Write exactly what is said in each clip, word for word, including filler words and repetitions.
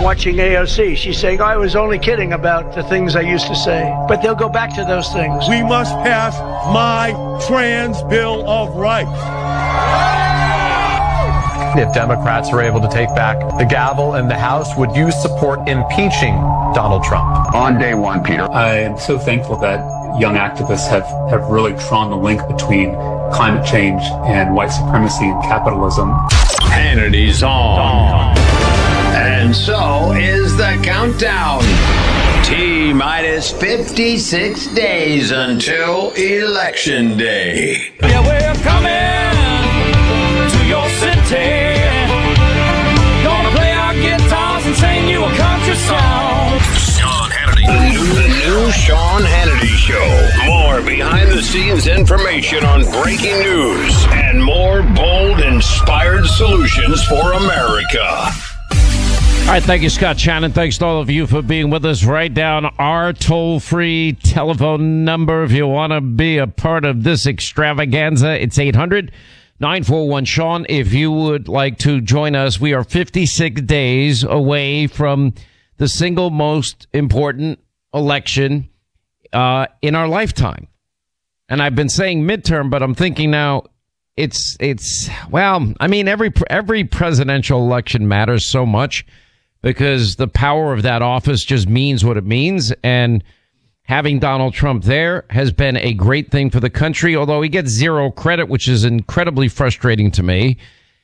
watching A O C. She's saying, I was only kidding about the things I used to say. But they'll go back to those things. We must pass my trans Bill of Rights. If Democrats are able to take back the gavel in the House, would you support impeaching Donald Trump? On day one, Peter. I am so thankful that young activists have, have really drawn the link between climate change and white supremacy and capitalism. Hannity's on. And so is the countdown. T minus fifty-six days until Election Day. Yeah, we're coming to your city. Gonna play our guitars and sing you a country song. Sean Hannity. The new, the new Sean Hannity Show. More behind-the-scenes information on breaking news and more bold, inspired solutions for America. All right, thank you, Scott Shannon. Thanks to all of you for being with us. Write down our toll-free telephone number if you want to be a part of this extravaganza. It's eight hundred nine four one Sean. If you would like to join us, we are fifty-six days away from the single most important election uh, in our lifetime. And I've been saying midterm, but I'm thinking now it's, it's, well, I mean, every, every presidential election matters so much, because the power of that office just means what it means. And having Donald Trump there has been a great thing for the country, although he gets zero credit, which is incredibly frustrating to me.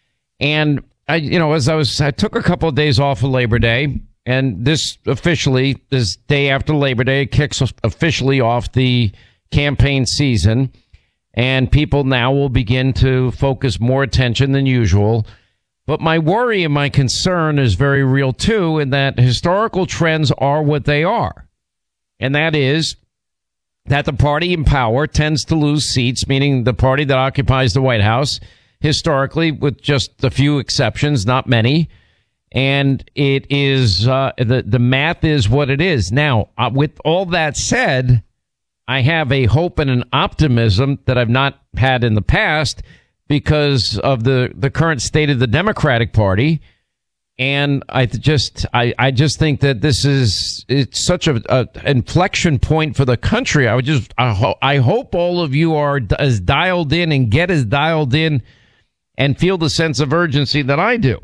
And, I, you know, as I was, I took a couple of days off of Labor Day, and this officially, this day after Labor Day, kicks officially off the campaign season. And people now will begin to focus more attention than usual. But my worry and my concern is very real, too, in that historical trends are what they are. And that is that the party in power tends to lose seats, meaning the party that occupies the White House, historically, with just a few exceptions, not many. And it is, uh, the, the math is what it is. Now, uh, with all that said, I have a hope and an optimism that I've not had in the past, because of the, the current state of the Democratic Party. And I just, I, I just think that this is, it's such a, a inflection point for the country. I would just, I, ho- I hope all of you are d- as dialed in and get as dialed in and feel the sense of urgency that I do.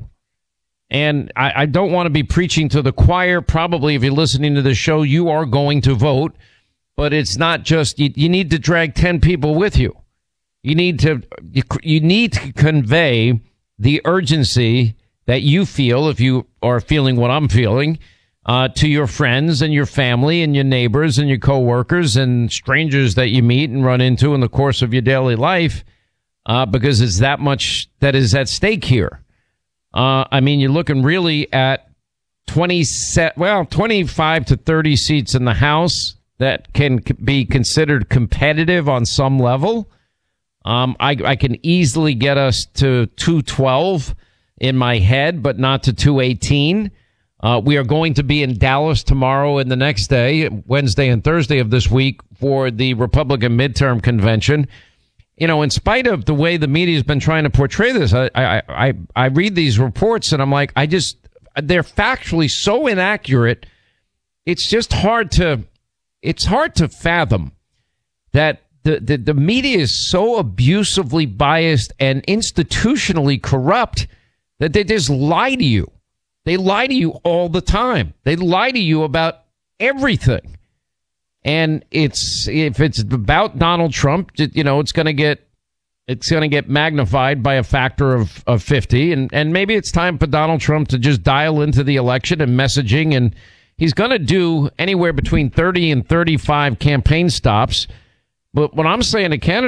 And I, I don't want to be preaching to the choir. Probably if you're listening to the show, you are going to vote, but it's not just, you, you need to drag ten people with you. You need to, you, you need to convey the urgency that you feel, if you are feeling what I'm feeling, uh, to your friends and your family and your neighbors and your coworkers and strangers that you meet and run into in the course of your daily life, uh, because it's that much that is at stake here. Uh, I mean, you're looking really at twenty set, well, twenty-five to thirty seats in the House that can be considered competitive on some level. Um, I, I can easily get us to two twelve in my head, but not to two eighteen. Uh, we are going to be in Dallas tomorrow and the next day, Wednesday and Thursday of this week, for the Republican midterm convention. You know, in spite of the way the media has been trying to portray this, I, I, I, I read these reports and I'm like, I just, they're factually so inaccurate. It's just hard to, it's hard to fathom that The, the the media is so abusively biased and institutionally corrupt that they just lie to you. They lie to you all the time. They lie to you about everything. And it's, if it's about Donald Trump, you know, it's going to get, it's going to get magnified by a factor of, of fifty. And, and maybe it's time for Donald Trump to just dial into the election and messaging. And he's going to do anywhere between thirty and thirty-five campaign stops. But what I'm saying to Canada,